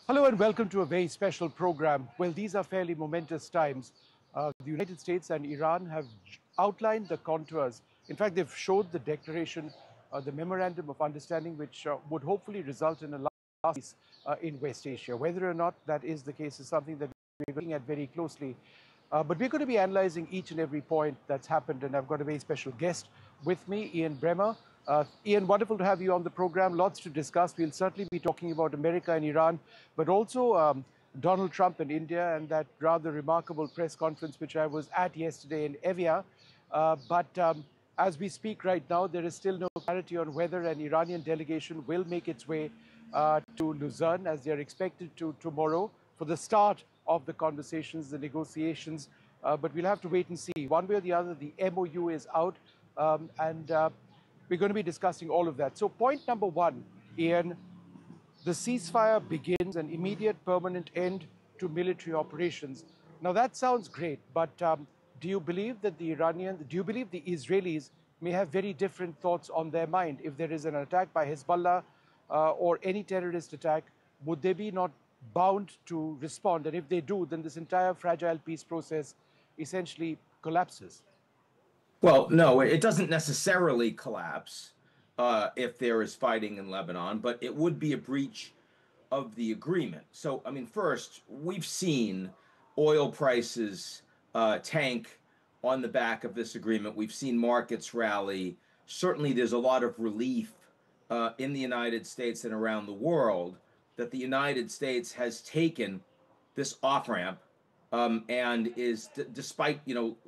Hello and welcome to a very special program. Well, these are fairly momentous times. The United States and Iran have outlined the contours. In fact, they've showed the declaration, the memorandum of understanding, which would hopefully result in a lasting peace in West Asia. Whether or not that is the case is something that we're looking at very closely. But we're going to be analyzing each and every point that's happened, and I've got a very special guest with me, Ian Bremmer. Ian, wonderful to have you on the program. Lots to discuss. We'll certainly be talking about America and Iran, but also Donald Trump and India and that rather remarkable press conference which I was at yesterday in Evia. But as we speak right now, there is still no clarity on whether an Iranian delegation will make its way to Luzerne, as they are expected to tomorrow for the start of the conversations, the negotiations. But we'll have to wait and see. One way or the other, the MOU is out, and we're going to be discussing all of that. So point number one, Ian, the ceasefire begins an immediate permanent end to military operations. Now that sounds great, but do you believe that the Israelis may have very different thoughts on their mind? If there is an attack by Hezbollah or any terrorist attack, would they be not bound to respond? And if they do, then this entire fragile peace process essentially collapses. Well, no, it doesn't necessarily collapse if there is fighting in Lebanon, but it would be a breach of the agreement. So, I mean, first, we've seen oil prices tank on the back of this agreement. We've seen markets rally. Certainly, there's a lot of relief in the United States and around the world that the United States has taken this off-ramp and is, despite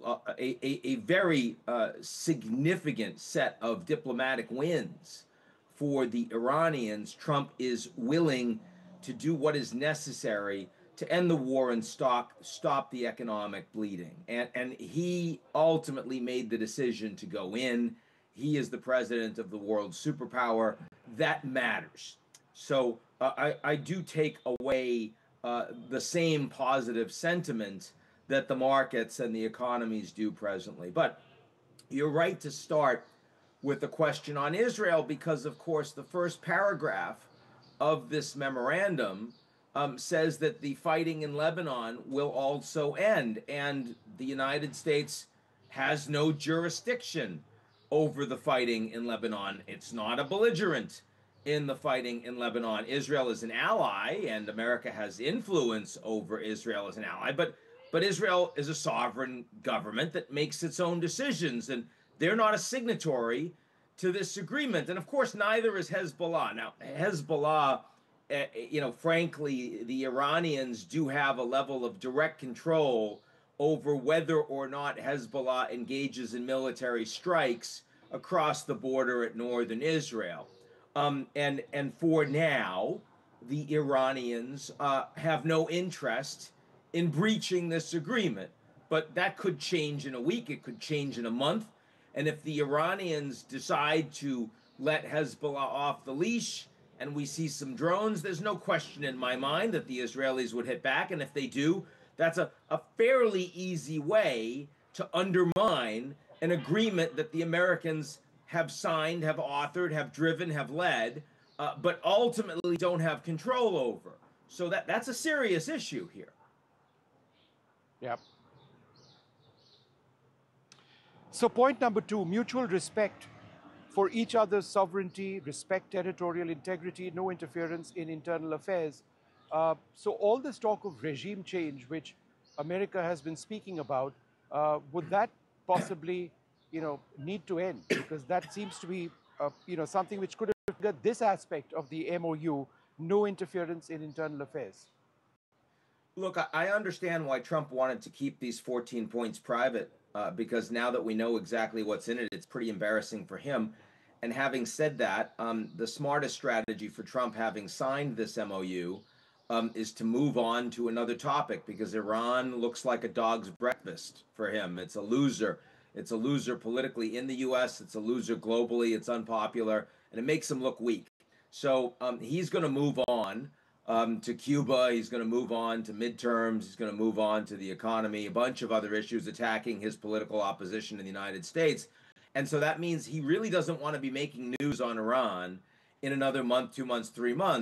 a very significant set of diplomatic wins for the Iranians, Trump is willing to do what is necessary to end the war and stop the economic bleeding. And he ultimately made the decision to go in. He is the president of the world superpower. That matters. So I do take away the same positive sentiment that the markets and the economies do presently. But you're right to start with the question on Israel because, of course, the first paragraph of this memorandum says that the fighting in Lebanon will also end, and the United States has no jurisdiction over the fighting in Lebanon. It's not a belligerent in the fighting in Lebanon. Israel is an ally, and America has influence over Israel as an ally, but Israel is a sovereign government that makes its own decisions, and they're not a signatory to this agreement. And of course, neither is Hezbollah. Now, Hezbollah, frankly, the Iranians do have a level of direct control over whether or not Hezbollah engages in military strikes across the border at northern Israel. And for now, the Iranians have no interest in breaching this agreement. But that could change in a week. It could change in a month. And if the Iranians decide to let Hezbollah off the leash and we see some drones, there's no question in my mind that the Israelis would hit back. And if they do, that's a fairly easy way to undermine an agreement that the Americans have signed, have authored, have driven, have led, but ultimately don't have control over. So that's a serious issue here. Yep. So point number two, mutual respect for each other's sovereignty, respect territorial integrity, no interference in internal affairs. So all this talk of regime change, which America has been speaking about, would that possibly need to end? Because that seems to be, something which could have got this aspect of the MOU, no interference in internal affairs. Look, I understand why Trump wanted to keep these 14 points private, because now that we know exactly what's in it, it's pretty embarrassing for him. And having said that, the smartest strategy for Trump, having signed this MOU, is to move on to another topic, because Iran looks like a dog's breakfast for him. It's a loser. It's a loser politically in the U.S. It's a loser globally. It's unpopular, and it makes him look weak. So he's going to move on to Cuba. He's going to move on to midterms. He's going to move on to the economy, a bunch of other issues attacking his political opposition in the United States. And so that means he really doesn't want to be making news on Iran in another month, 2 months, 3 months.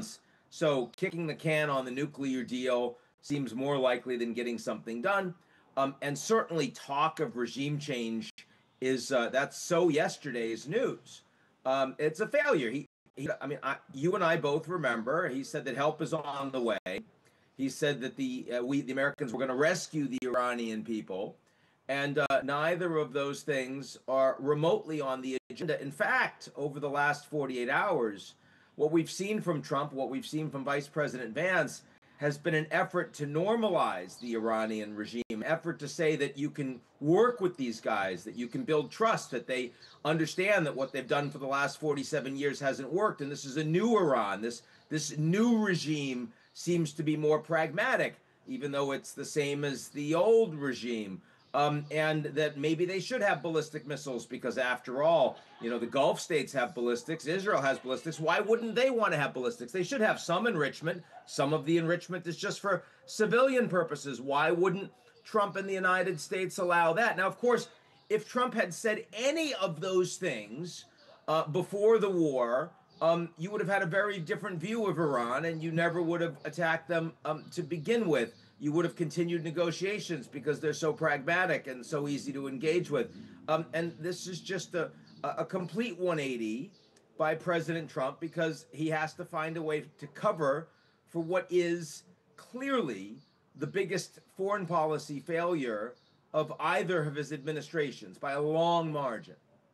So kicking the can on the nuclear deal seems more likely than getting something done. And certainly talk of regime change is that's so yesterday's news. It's a failure. You and I both remember. He said that help is on the way. He said that the Americans were going to rescue the Iranian people, and neither of those things are remotely on the agenda. In fact, over the last 48 hours, what we've seen from Trump, what we've seen from Vice President Vance, has been an effort to normalize the Iranian regime, effort to say that you can work with these guys, that you can build trust, that they understand that what they've done for the last 47 years hasn't worked, and this is a new Iran. This new regime seems to be more pragmatic, even though it's the same as the old regime. And that maybe they should have ballistic missiles because, after all, the Gulf states have ballistics. Israel has ballistics. Why wouldn't they want to have ballistics? They should have some enrichment. Some of the enrichment is just for civilian purposes. Why wouldn't Trump and the United States allow that? Now, of course, if Trump had said any of those things before the war, you would have had a very different view of Iran, and you never would have attacked them to begin with. You would have continued negotiations because they're so pragmatic and so easy to engage with. And this is just a complete 180 by President Trump because he has to find a way to cover for what is clearly the biggest foreign policy failure of either of his administrations by a long margin.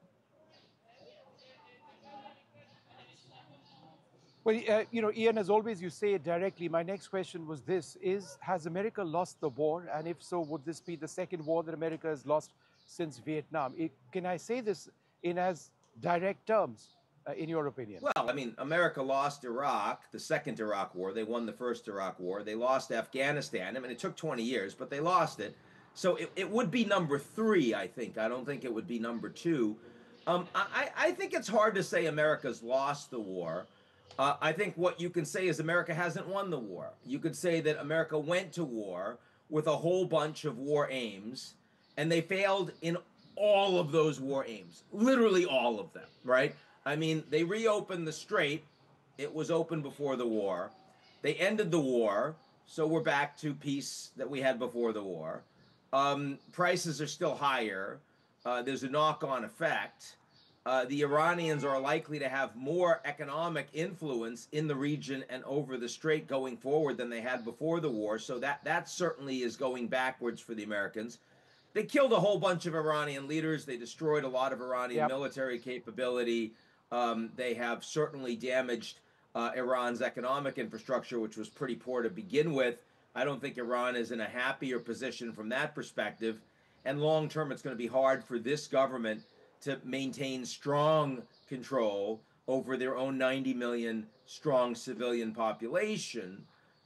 Well, Ian, as always, you say it directly. My next question was this: has America lost the war? And if so, would this be the second war that America has lost since Vietnam? Can I say this in as direct terms, in your opinion? Well, America lost Iraq, the second Iraq war. They won the first Iraq war. They lost Afghanistan. It took 20 years, but they lost it. So it would be number 3, I think. I don't think it would be number 2. I think it's hard to say America's lost the war. I think what you can say is America hasn't won the war. You could say that America went to war with a whole bunch of war aims, and they failed in all of those war aims, literally all of them, right? They reopened the Strait. It was open before the war. They ended the war, so we're back to peace that we had before the war. Prices are still higher. There's a knock-on effect. The Iranians are likely to have more economic influence in the region and over the Strait going forward than they had before the war. So that certainly is going backwards for the Americans. They killed a whole bunch of Iranian leaders. They destroyed a lot of Iranian military capability. They have certainly damaged Iran's economic infrastructure, which was pretty poor to begin with. I don't think Iran is in a happier position from that perspective. And long term, it's going to be hard for this government to maintain strong control over their own 90 million strong civilian population.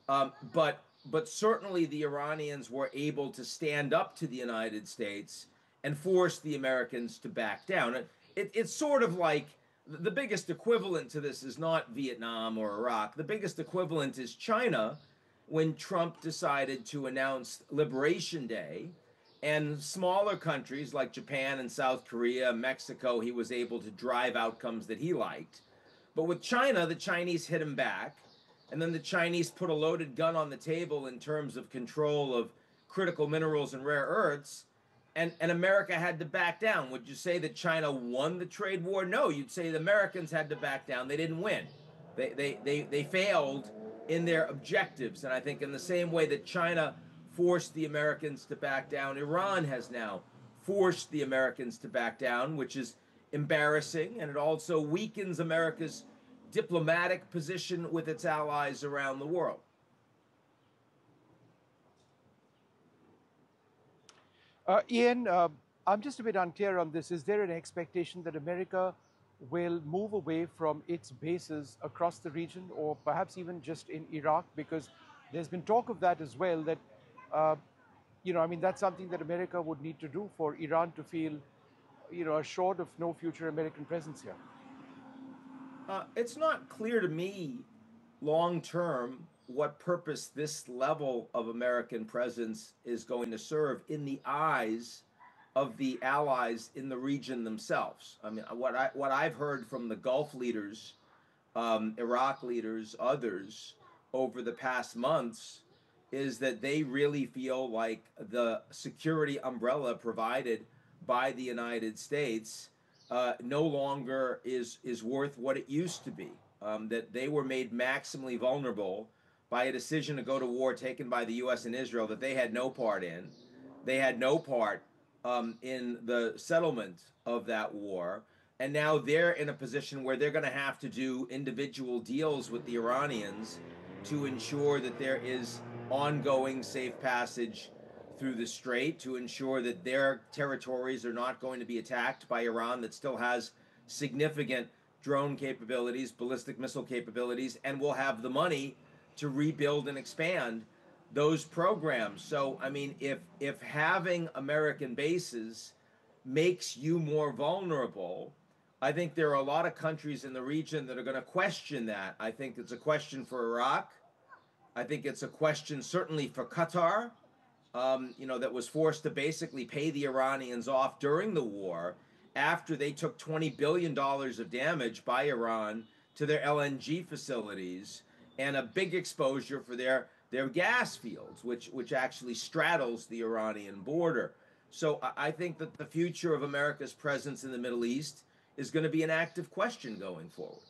But certainly the Iranians were able to stand up to the United States and force the Americans to back down. It's sort of like the biggest equivalent to this is not Vietnam or Iraq. The biggest equivalent is China when Trump decided to announce Liberation Day. And smaller countries like Japan and South Korea, Mexico, he was able to drive outcomes that he liked. But with China, the Chinese hit him back. And then the Chinese put a loaded gun on the table in terms of control of critical minerals and rare earths. And America had to back down. Would you say that China won the trade war? No, you'd say the Americans had to back down. They didn't win. They failed in their objectives. And I think in the same way that China forced the Americans to back down, Iran has now forced the Americans to back down, which is embarrassing, and it also weakens America's diplomatic position with its allies around the world. Ian, I'm just a bit unclear on this. Is there an expectation that America will move away from its bases across the region, or perhaps even just in Iraq? Because there's been talk of that as well, that that's something that America would need to do for Iran to feel, assured of no future American presence here. It's not clear to me long term what purpose this level of American presence is going to serve in the eyes of the allies in the region themselves. What I've heard from the Gulf leaders Iraq leaders, others, over the past months is that they really feel like the security umbrella provided by the United States no longer is worth what it used to be. That they were made maximally vulnerable by a decision to go to war taken by the U.S. and Israel that they had no part in. They had no part in the settlement of that war. And now they're in a position where they're going to have to do individual deals with the Iranians to ensure that there is ongoing safe passage through the strait, to ensure that their territories are not going to be attacked by Iran, that still has significant drone capabilities, ballistic missile capabilities, and will have the money to rebuild and expand those programs. So, I mean, if having American bases makes you more vulnerable, I think there are a lot of countries in the region that are going to question that. I think it's a question for Iraq. I think it's a question certainly for Qatar, that was forced to basically pay the Iranians off during the war after they took $20 billion of damage by Iran to their LNG facilities and a big exposure for their gas fields, which actually straddles the Iranian border. So I think that the future of America's presence in the Middle East is going to be an active question going forward.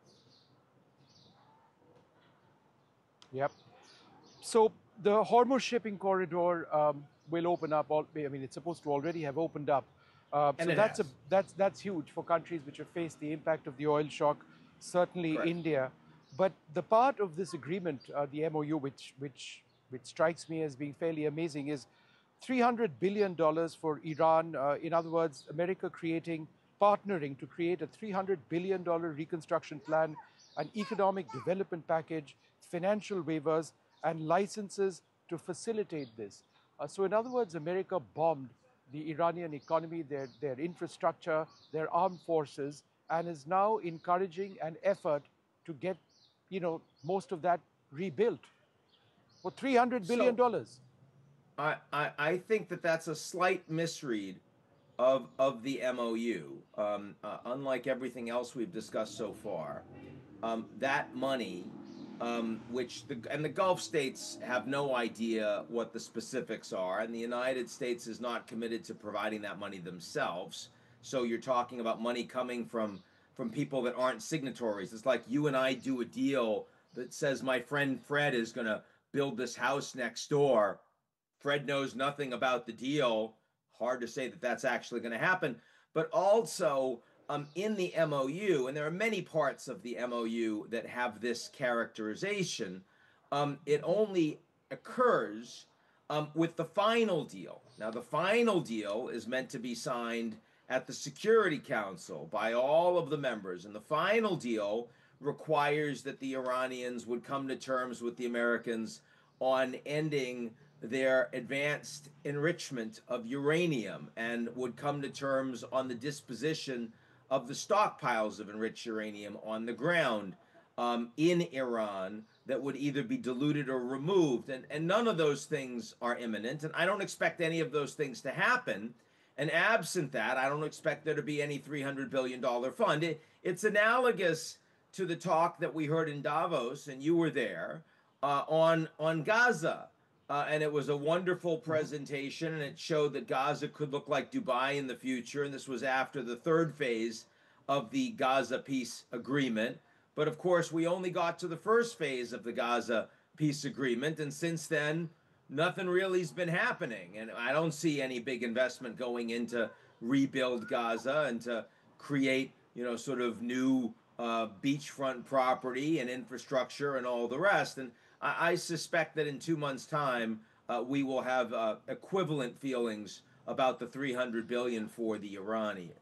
Yep. So the Hormuz shipping corridor will open up. I mean, it's supposed to already have opened up. So that's huge for countries which have faced the impact of the oil shock. Certainly, Correct. India. But the part of this agreement, the MOU, which strikes me as being fairly amazing, is $300 billion for Iran. In other words, America partnering to create a $300 billion reconstruction plan, an economic development package, financial waivers, and licenses to facilitate this. So in other words, America bombed the Iranian economy, their infrastructure, their armed forces, and is now encouraging an effort to get, most of that rebuilt for $300 billion. I think that that's a slight misread of the MOU. Unlike everything else we've discussed so far, that money, and the Gulf states have no idea what the specifics are, and the United States is not committed to providing that money themselves. So you're talking about money coming from people that aren't signatories. It's like you and I do a deal that says my friend Fred is going to build this house next door. Fred knows nothing about the deal. Hard to say that that's actually going to happen. But also in the MOU, and there are many parts of the MOU that have this characterization, it only occurs with the final deal. Now, the final deal is meant to be signed at the Security Council by all of the members, and the final deal requires that the Iranians would come to terms with the Americans on ending their advanced enrichment of uranium and would come to terms on the disposition of the stockpiles of enriched uranium on the ground in Iran that would either be diluted or removed. And none of those things are imminent, and I don't expect any of those things to happen. And absent that, I don't expect there to be any $300 billion fund. It's analogous to the talk that we heard in Davos, and you were there, on Gaza. And it was a wonderful presentation, and it showed that Gaza could look like Dubai in the future. And this was after the third phase of the Gaza peace agreement. But of course, we only got to the first phase of the Gaza peace agreement. And since then, nothing really has been happening. And I don't see any big investment going into rebuild Gaza and to create, sort of new beachfront property and infrastructure and all the rest. And I suspect that in 2 months' time, we will have equivalent feelings about the $300 billion for the Iranians.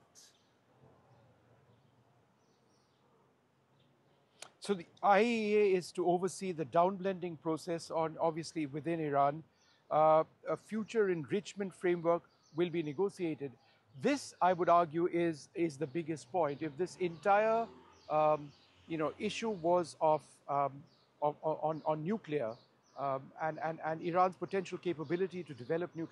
So the IAEA is to oversee the downblending process obviously within Iran. A future enrichment framework will be negotiated. This, I would argue, is the biggest point. If this entire issue was on nuclear and Iran's potential capability to develop nuclear